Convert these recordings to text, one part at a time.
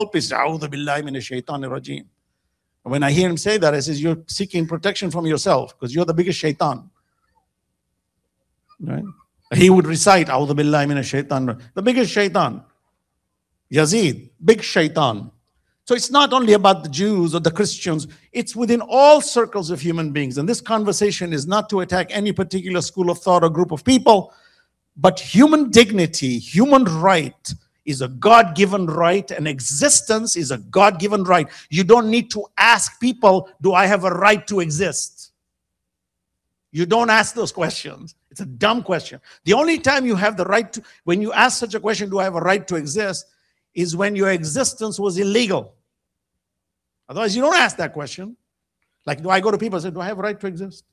is A'udhu billahi minash shaitanir rajim. When I hear him say that, I says, you're seeking protection from yourself because you're the biggest shaitan. Right? He would recite, A'udhu billahi minash shaitan, the biggest shaitan. Yazid, big shaitan. So it's not only about the Jews or the Christians, it's within all circles of human beings. And this conversation is not to attack any particular school of thought or group of people, but human dignity, human right is a God-given right, and existence is a God-given right. You don't need to ask people, do I have a right to exist? You don't ask those questions. It's a dumb question. The only time you have the right to, when you ask such a question, do I have a right to exist, is when your existence was illegal. Otherwise, you don't ask that question. Like, do I go to people and say, do I have a right to exist?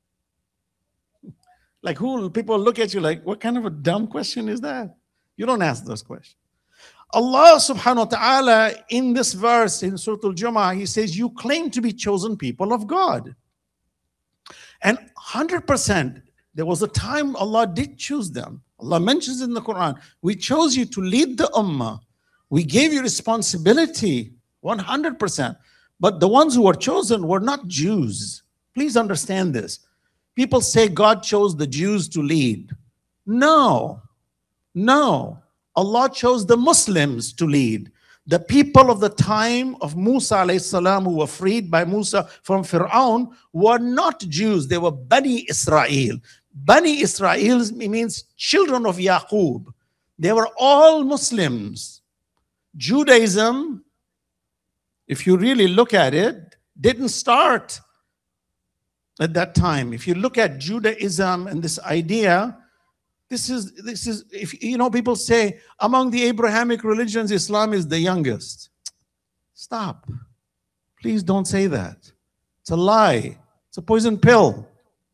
Like, who people look at you like, what kind of a dumb question is that? You don't ask those questions. Allah subhanahu wa ta'ala, in this verse in Surah Al-Jumu'ah, He says, you claim to be chosen people of God. And 100%, there was a time Allah did choose them. Allah mentions in the Quran, we chose you to lead the ummah. We gave you responsibility, 100%. But the ones who were chosen were not Jews. Please understand this. People say God chose the Jews to lead. No. Allah chose the Muslims to lead. The people of the time of Musa alayhi salam, who were freed by Musa from Fir'aun, were not Jews. They were Bani Israel. Bani Israel means children of Yaqub. They were all Muslims. Judaism, if you really look at it, didn't start at that time. If you look at Judaism and this idea, this is if you know, people say among the Abrahamic religions, Islam is the youngest. Stop. Please don't say that. It's a lie. It's a poison pill.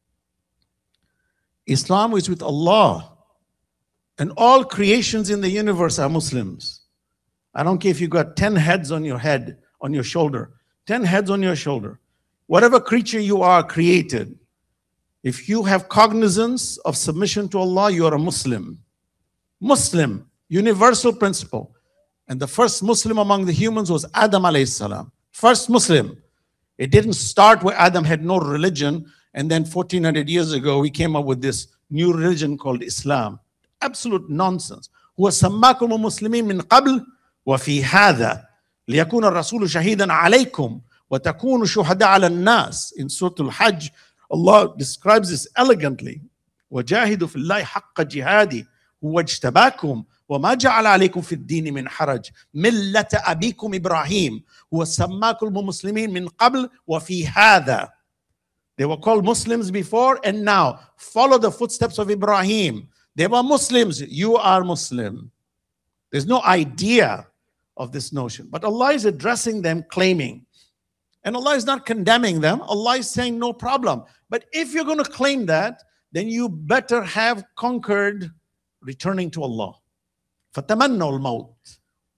Islam is with Allah, and all creations in the universe are Muslims. I don't care if you got 10 heads on your head, on your shoulder, 10 heads on your shoulder. Whatever creature you are created, if you have cognizance of submission to Allah, you are a Muslim. Muslim, universal principle. And the first Muslim among the humans was Adam alayhi salam. First Muslim. It didn't start where Adam had no religion, and then 1400 years ago, we came up with this new religion called Islam. Absolute nonsense. هو سماكم المسلمين من قبل وفي هذا ليكون الرسول شهيدا عليكم وتكونوا شهداء على الناس. In Surah Al-Hajj, Allah describes this elegantly. وجاهدوا في الله حق جهاده هو اجتباكم وما جعل عليكم في الدين من حرج ملة أبيكم إبراهيم هو سماكم المسلمين من قبل وفي هذا. They were called Muslims before, and now follow the footsteps of Ibrahim. They were Muslims. You are Muslim. There's no idea of this notion. But Allah is addressing them, claiming. And Allah is not condemning them. Allah is saying no problem. But if you're going to claim that, then you better have conquered returning to Allah. فَتَمَنَّوا الْمَوْتِ.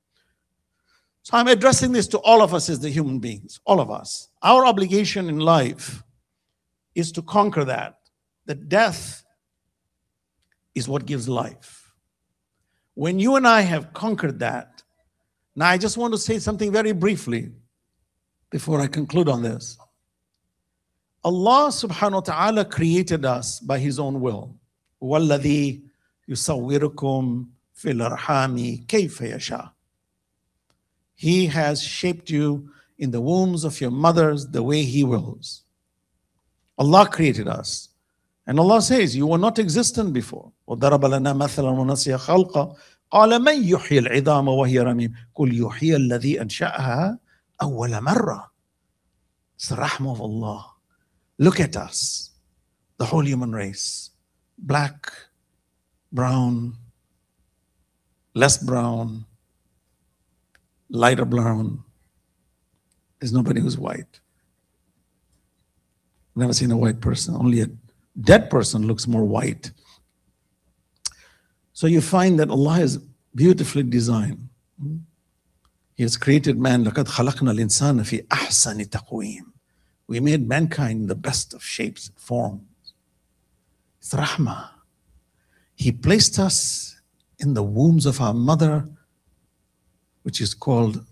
So I'm addressing this to all of us as the human beings, all of us. Our obligation in life is to conquer that death is what gives life. When you and I have conquered that, now I just want to say something very briefly before I conclude on this. Allah subhanahu wa ta'ala created us by His own will. وَالَّذِي يُصَوِّرُكُمْ فِي الْأَرْحَامِ كَيْفَ يَشَاءُ. He has shaped you in the wombs of your mothers the way He wills. Allah created us. And Allah says, you were not existent before. وَضَرَبَ لَنَا مَثَلًا وَنَسِيَ خَلْقًا قَالَ مَنْ يُحْيِي الْعِظَامَ وَهِيَ رَمِيمٌ قُلْ يُحْيِي الَّذِي أَنْشَأَهَا أَوَّلَ مَرَّةٍ. It's the rahmah of Allah. Look at us, the whole human race. Black, brown, less brown, lighter brown. There's nobody who's white. Never seen a white person. Only a dead person looks more white. So you find that Allah is beautifully designed. He has created man. لَقَدْ خَلَقْنَا الْإِنسَانَ فِي أَحْسَنِ تَقْوِيمٍ. We made mankind in the best of shapes and forms. It's rahmah. He placed us in the wombs of our mother, which is called